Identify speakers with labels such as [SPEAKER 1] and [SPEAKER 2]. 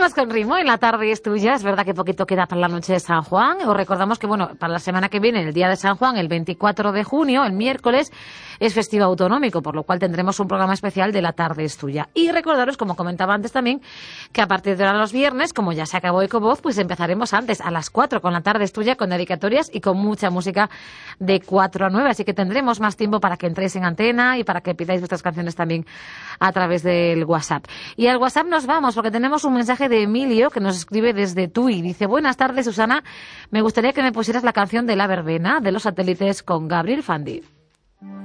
[SPEAKER 1] Seguimos con ritmo y la tarde es tuya. Es verdad que poquito queda para la noche de San Juan. Os recordamos que, bueno, para la semana que viene, el día de San Juan, el 24 de junio, el miércoles, es festivo autonómico, por lo cual tendremos un programa especial de La tarde es tuya. Y recordaros, como comentaba antes también, que a partir de ahora los viernes, como ya se acabó Ecovoz, pues empezaremos antes, a las 4, con La tarde es tuya, con dedicatorias y con mucha música de 4 a 9. Así que tendremos más tiempo para que entréis en antena y para que pidáis vuestras canciones también a través del WhatsApp. Y al WhatsApp nos vamos, porque tenemos un mensaje de Emilio que nos escribe desde Tui. Dice: buenas tardes, Susana, me gustaría que me pusieras la canción de La verbena de Los Satélites con Gabriel Fandi.